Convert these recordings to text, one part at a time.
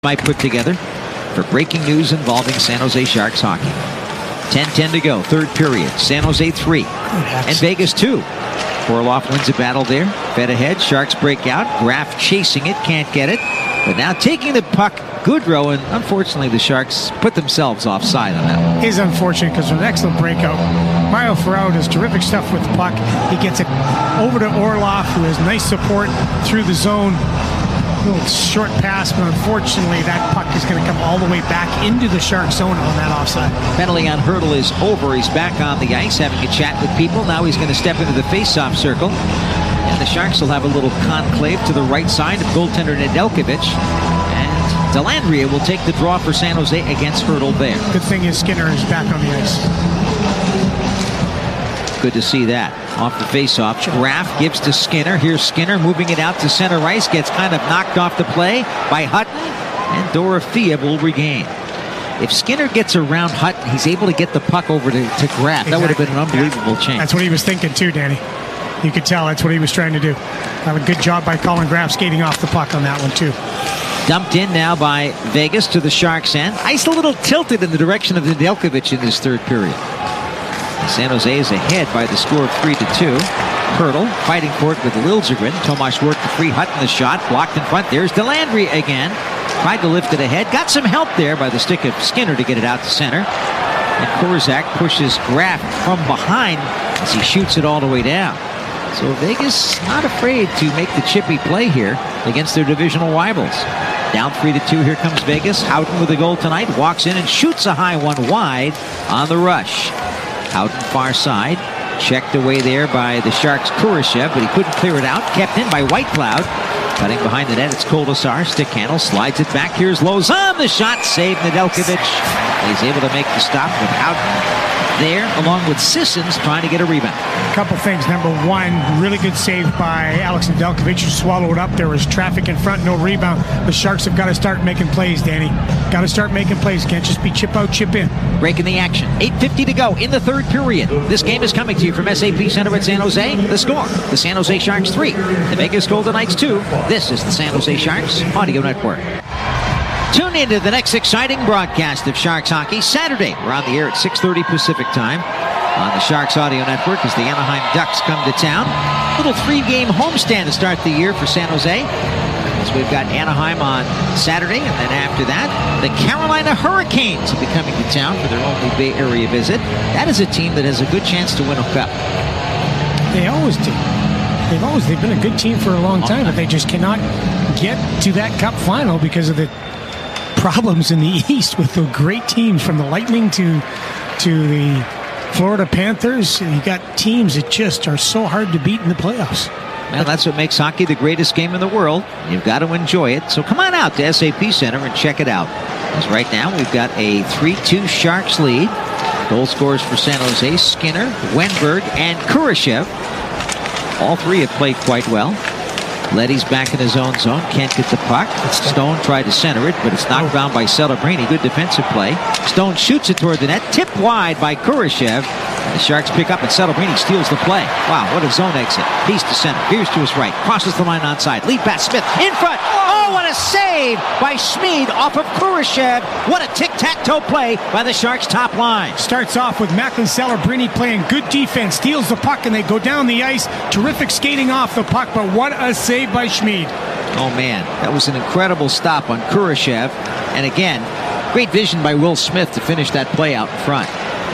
I put together for breaking news involving San Jose Sharks hockey. 10:10 to go, third period. San Jose 3 and Vegas 2. Orlov wins a battle there. Fed ahead, Sharks break out. Graf chasing it, can't get it. But now taking the puck, Goodrow, and unfortunately the Sharks put themselves offside on that one. It is unfortunate because it was an excellent breakout. Mario Ferraro does terrific stuff with the puck. He gets it over to Orlov, who has nice support through the zone. Little short pass, but unfortunately that puck is going to come all the way back into the Shark zone on that offside. Penalty on Hertl is over. He's back on the ice having a chat with people. Now he's going to step into the face-off circle. And the Sharks will have a little conclave to the right side of goaltender Nedeljkovic. And Dellandrea will take the draw for San Jose against Hertl there. Good thing is Skinner is back on the ice. Good to see that. Off the face-off, Graf gives to Skinner. Here's Skinner moving it out to center ice. Gets kind of knocked off the play by Hutton. And Dorofeev will regain. If Skinner gets around Hutton, he's able to get the puck over to Graf. Exactly. That would have been an unbelievable change. That's what he was thinking too, Danny. You could tell that's what he was trying to do. Have a good job by Colin Graf skating off the puck on that one too. Dumped in now by Vegas to the Sharks' end. Ice a little tilted in the direction of Nedeljkovic in this third period. San Jose is ahead by the score of 3-2. Hertl fighting for it with Liljegren. Tomas worked the free. Hutton the shot. Blocked in front. There's Dellandrea again. Tried to lift it ahead. Got some help there by the stick of Skinner to get it out to center. And Korczak pushes Graf from behind as he shoots it all the way down. So Vegas not afraid to make the chippy play here against their divisional rivals. Down 3-2. Here comes Vegas. Houghton with a goal tonight. Walks in and shoots a high one wide on the rush. Houghton far side, checked away there by the Sharks' Kurashev, but he couldn't clear it out. Kept in by Whitecloud. Cutting behind the net, it's Kolesar. Stick handle, slides it back. Here's Lauzon. The shot saved Nedeljkovic. He's able to make the stop with Houghton there, along with Sissons trying to get a rebound. A couple things. Number one, really good save by Alex Nedeljkovic, who swallowed up. There was traffic in front, no rebound. The Sharks have got to start making plays, Danny. Got to start making plays. Can't just be chip out, chip in. Breaking the action. 8:50 to go in the third period. This game is coming to you from SAP Center at San Jose. The score, the San Jose Sharks 3, the Vegas Golden Knights 2. This is the San Jose Sharks Audio Network. Tune into the next exciting broadcast of Sharks hockey Saturday. We're on the air at 6:30 Pacific time on the Sharks Audio Network as the Anaheim Ducks come to town. Little three-game homestand to start the year for San Jose. So we've got Anaheim on Saturday, and then after that, the Carolina Hurricanes will be coming to town for their only Bay Area visit. That is a team that has a good chance to win a cup. They always do. They've been a good team for a long time, but they just cannot get to that cup final because of the problems in the East with the great teams from the Lightning to the Florida Panthers. You got teams that just are so hard to beat in the playoffs. Well, that's what makes hockey the greatest game in the world. You've got to enjoy it. So come on out to SAP Center and check it out. As right now, we've got a 3-2 Sharks lead. Goal scorers for San Jose, Skinner, Wenberg, and Kurashev. All three have played quite well. Leddy's back in his own zone. Can't get the puck. Stone tried to center it, but it's knocked down by Celebrini. Good defensive play. Stone shoots it toward the net. Tipped wide by Kurashev. The Sharks pick up, and Celebrini steals the play. Wow, what a zone exit. He's to center. Here's to his right. Crosses the line onside. Lead pass. Smith in front. Oh, what a save by Schmid off of Kurashev. What a tic-tac-toe play by the Sharks' top line. Starts off with Macklin Celebrini playing good defense. Steals the puck, and they go down the ice. Terrific skating off the puck, but what a save by Schmid. Oh, man. That was an incredible stop on Kurashev. And again, great vision by Will Smith to finish that play out in front.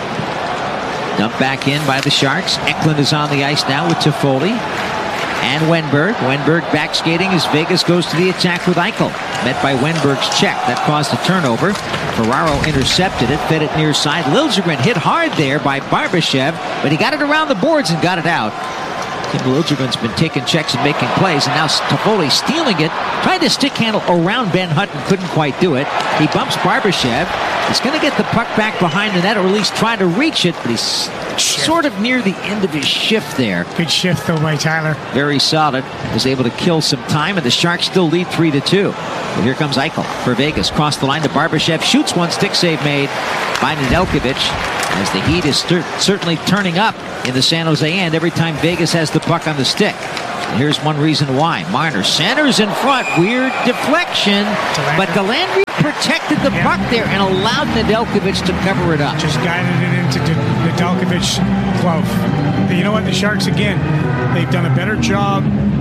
Dumped back in by the Sharks. Eklund is on the ice now with Toffoli and Wenberg. Wenberg back skating as Vegas goes to the attack with Eichel. Met by Wenberg's check. That caused a turnover. Ferraro intercepted it, fed it near side. Liljegren hit hard there by Barbashev, but he got it around the boards and got it out. Tim Liljegren's been taking checks and making plays, and now Toffoli stealing it. Tried to stick handle around Ben Hutton, couldn't quite do it. He bumps Barbashev. He's going to get the puck back behind the net, or at least try to reach it, but he's sort of near the end of his shift there. Good shift, though, by Tyler. Very solid. Was able to kill some time, and the Sharks still lead 3-2. Well, here comes Eichel for Vegas. Cross the line to Barbashev. Shoots one. Stick save made by Nedeljkovic. As the heat is certainly turning up in the San Jose end every time Vegas has the puck on the stick. And here's one reason why. Marner centers in front. Weird deflection. But Delandry protected the puck there and allowed Nedeljkovic to cover it up. Just guided it into Nedeljkovic's glove. But you know what? The Sharks, again, they've done a better job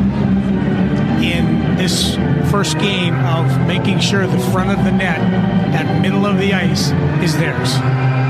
in this first game of making sure the front of the net, that middle of the ice, is theirs.